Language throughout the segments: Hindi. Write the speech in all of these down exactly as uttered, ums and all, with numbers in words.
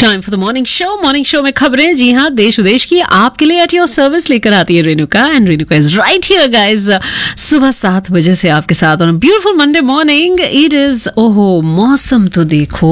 Time for the morning show. Morning show में खबरें, जी हाँ, देश विदेश की आपके लिए एट योर सर्विस लेकर आती है Renuka, and Renuka is right here guys. सुबह सात बजे से आपके साथ on beautiful Monday morning. It is, ओहो, मौसम तो देखो,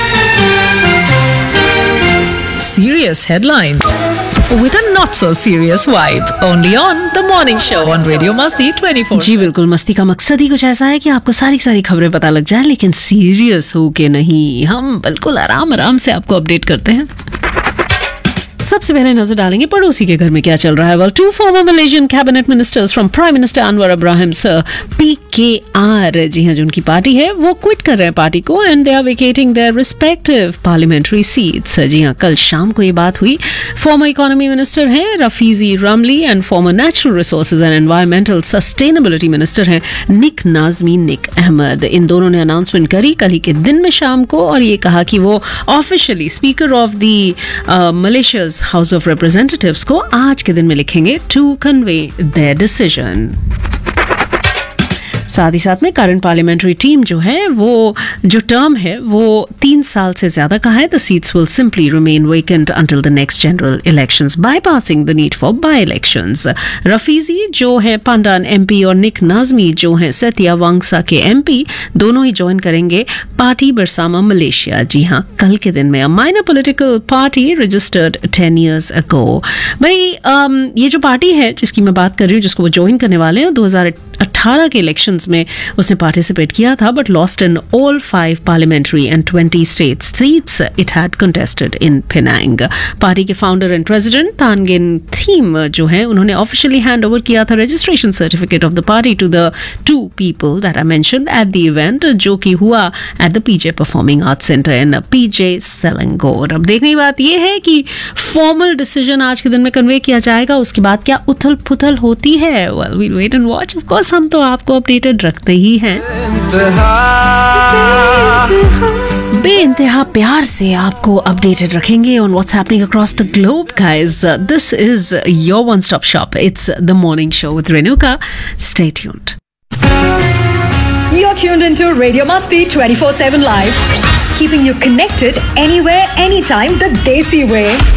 serious headlines with a not so serious vibe, only on the morning show on Radio Masti twenty-four. जी बिल्कुल, मस्ती का मकसद ही कुछ ऐसा है कि आपको सारी सारी खबरें पता लग जाए, लेकिन सीरियस हो के नहीं। हम बिल्कुल आराम आराम से आपको अपडेट करते हैं। सबसे पहले नजर डालेंगे पड़ोसी के घर में क्या चल रहा है। Well, to farmer Malaysian cabinet ministers from prime minister Anwar Ibrahim sir P के आर, जी हाँ, जो उनकी पार्टी है वो क्विट कर रहे हैं पार्टी को, and they are वेकेटिंग their respective parliamentary seats. जी हाँ, कल शाम को ये बात हुई। फॉर्मर इकोनॉमी मिनिस्टर हैं रफीजी रमली and farmer natural resources and environmental sustainability minister हैं निक नाजमी निक अहमद। इन दोनों ने अनाउंसमेंट करी कल ही के दिन में शाम को, और ये कहा कि वो officially speaker of the Malaysia house of representatives को आज के दिन में लिखेंगे टू कन्वे देयर डिसीजन। साथ ही साथ में करंट पार्लियामेंट्री टीम जो है, वो जो टर्म है वो तीन साल से ज्यादा का है। The seats will simply remain vacant until the next general elections, bypassing the need for by elections. रफीजी जो है पांडान एमपी और निक नाजमी जो है सेतिया वांगसा के एमपी, दोनों ही ज्वाइन करेंगे पार्टी बरसामा मलेशिया। जी हाँ, कल के दिन में। A minor political party registered ten years ago. भाई um, ये जो पार्टी है जिसकी मैं बात कर रही हूँ, जिसको वो ज्वाइन करने वाले हैं, दो हजार अठारह के इलेक्शंस में उसने पार्टिसिपेट किया था, but lost in all five parliamentary and twenty state seats it had contested in Penang. Party के फाउंडर एंड प्रेसिडेंट तानगिन थीम जो है, उन्होंने ऑफिशियली हैंड ओवर किया था registration certificate of the party to the two people that I mentioned at the event, जो कि हुआ at the PJ performing art centre in PJ Selangor. अब देखने की बात यह है कि फॉर्मल डिसीजन आज के दिन में कन्वे किया जाएगा, उसके बाद क्या उथल पुथल होती है। Well, we'll wait and watch. Of course हम तो आपको अपडेटेड रखते ही हैं, बेइंतहा प्यार से आपको अपडेटेड रखेंगे on what's happening across the globe guys. This is your one stop shop, it's the morning show with Renuka. Stay tuned. You're tuned into Radio Masti twenty-four seven Live, keeping you connected anywhere, anytime, the Desi way.